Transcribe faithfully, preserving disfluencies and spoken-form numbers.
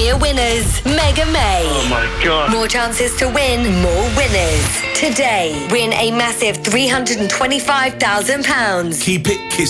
We're winners. Mega May. Oh my God. More chances to win, more winners. Today, win a massive three hundred twenty-five thousand pounds. Keep it kiss.